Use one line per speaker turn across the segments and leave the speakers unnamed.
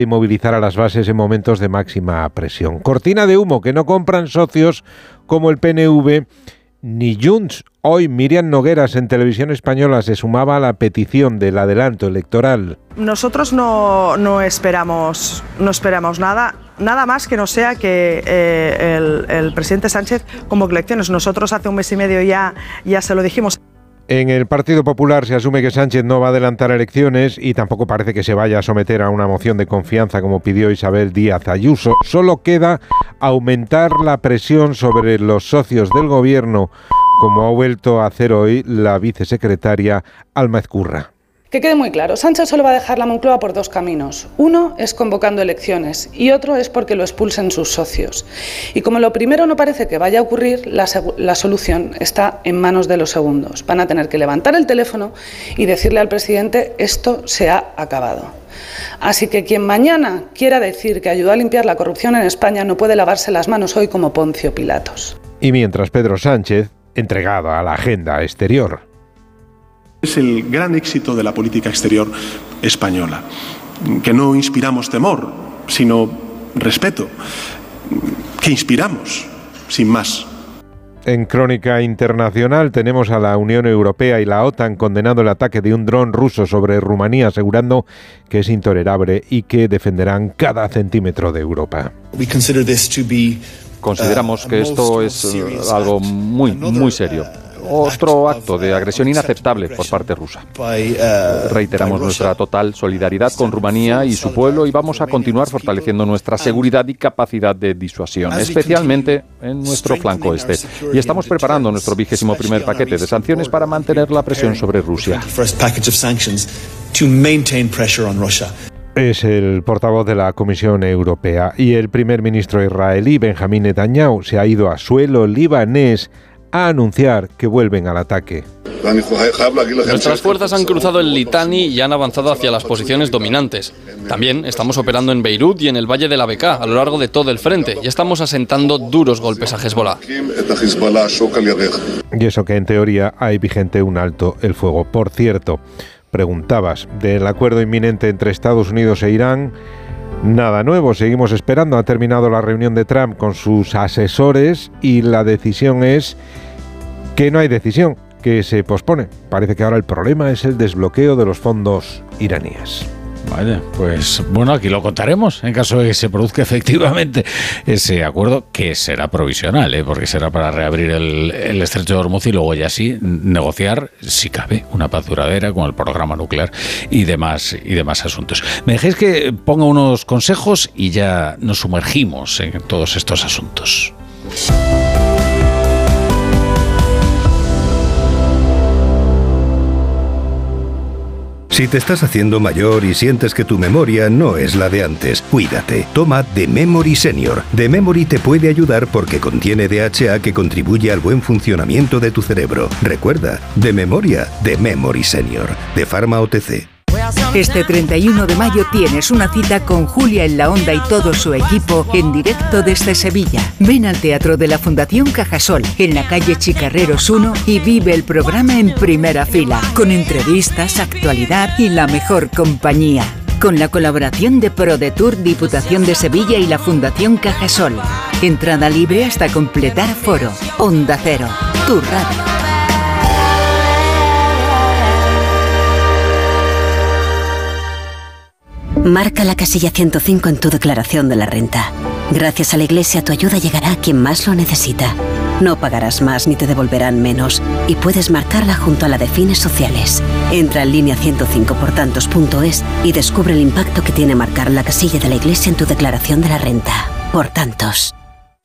y movilizar a las bases en momentos de máxima presión. Cortina de humo que no compran socios como el PNV ni Junts. Hoy Míriam Nogueras en Televisión Española se sumaba a la petición del adelanto electoral.
Nosotros no esperamos nada más que no sea que el presidente Sánchez convoque elecciones. Nosotros hace un mes y medio ya se lo dijimos.
En el Partido Popular se asume que Sánchez no va a adelantar elecciones y tampoco parece que se vaya a someter a una moción de confianza como pidió Isabel Díaz Ayuso. Solo queda aumentar la presión sobre los socios del gobierno, como ha vuelto a hacer hoy la vicesecretaria Alma Ezcurra.
Que quede muy claro, Sánchez solo va a dejar la Moncloa por dos caminos. Uno es convocando elecciones y otro es porque lo expulsen sus socios. Y como lo primero no parece que vaya a ocurrir, la solución está en manos de los segundos. Van a tener que levantar el teléfono y decirle al presidente: esto se ha acabado. Así que quien mañana quiera decir que ayudó a limpiar la corrupción en España no puede lavarse las manos hoy como Poncio Pilatos.
Y mientras Pedro Sánchez, entregado a la agenda exterior.
Es el gran éxito de la política exterior española, que no inspiramos temor, sino respeto, que inspiramos, sin más.
En Crónica Internacional tenemos a la Unión Europea y la OTAN condenando el ataque de un dron ruso sobre Rumanía, asegurando que es intolerable y que defenderán cada centímetro de Europa.
Consideramos que esto es algo muy serio. Otro acto de agresión inaceptable por parte rusa. Reiteramos nuestra total solidaridad con Rumanía y su pueblo y vamos a continuar fortaleciendo nuestra seguridad y capacidad de disuasión, especialmente en nuestro flanco este. Y estamos preparando nuestro 21º paquete de sanciones para mantener la presión sobre Rusia.
Es el portavoz de la Comisión Europea. Y el primer ministro israelí, Benjamín Netanyahu, se ha ido a suelo libanés a anunciar que vuelven al ataque.
Nuestras fuerzas han cruzado el Litani y han avanzado hacia las posiciones dominantes. También estamos operando en Beirut y en el Valle de la Bekaa, a lo largo de todo el frente, y estamos asentando duros golpes a Hezbollah.
Y eso que en teoría hay vigente un alto el fuego. Por cierto, preguntabas del acuerdo inminente entre Estados Unidos e Irán. Nada nuevo, seguimos esperando. Ha terminado la reunión de Trump con sus asesores y la decisión es que no hay decisión, que se pospone. Parece que ahora el problema es el desbloqueo de los fondos iraníes.
Vale, pues bueno, aquí lo contaremos en caso de que se produzca efectivamente ese acuerdo, que será provisional, porque será para reabrir el estrecho de Hormuz y luego ya sí negociar, si cabe, una paz duradera con el programa nuclear y demás asuntos. Me dejéis que ponga unos consejos y ya nos sumergimos en todos estos asuntos.
Si te estás haciendo mayor y sientes que tu memoria no es la de antes, cuídate. Toma The Memory Senior. The Memory te puede ayudar porque contiene DHA que contribuye al buen funcionamiento de tu cerebro. Recuerda, de memoria, The Memory Senior, de Pharma OTC.
Este 31 de mayo tienes una cita con Julia en la Onda y todo su equipo en directo desde Sevilla. Ven al Teatro de la Fundación Cajasol, en la calle Chicarreros 1 y vive el programa en primera fila, con entrevistas, actualidad y la mejor compañía. Con la colaboración de ProDetour, Diputación de Sevilla y la Fundación Cajasol. Entrada libre hasta completar aforo. Onda Cero, tu radio.
Marca la casilla 105 en tu declaración de la renta. Gracias a la Iglesia, tu ayuda llegará a quien más lo necesita. No pagarás más ni te devolverán menos. Y puedes marcarla junto a la de fines sociales. Entra en línea 105portantos.es y descubre el impacto que tiene marcar la casilla de la Iglesia en tu declaración de la renta. Por tantos.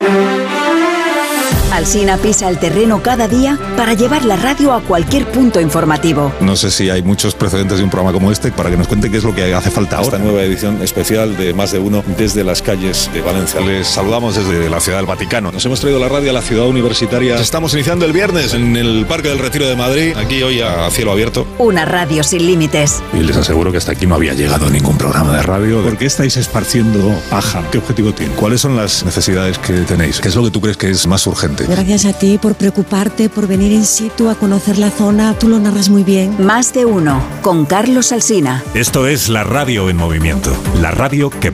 Alsina pisa el terreno cada día para llevar la radio a cualquier punto informativo.
No sé si hay muchos precedentes de un programa como este para que nos cuente qué es lo que hace falta ahora.
Esta nueva edición especial de Más de Uno desde las calles de Valencia.
Les saludamos desde la Ciudad del Vaticano.
Nos hemos traído la radio a la ciudad universitaria.
Estamos iniciando el viernes en el Parque del Retiro de Madrid, aquí hoy a cielo abierto.
Una radio sin límites.
Y les aseguro que hasta aquí no había llegado ningún programa de radio.
¿Por qué estáis esparciendo paja? ¿Qué objetivo tiene?
¿Cuáles son las necesidades que tenéis? ¿Qué es lo que tú crees que es más urgente?
Gracias a ti por preocuparte, por venir in situ a conocer la zona. Tú lo narras muy bien.
Más de Uno, con Carlos Alsina.
Esto es la radio en movimiento. La radio que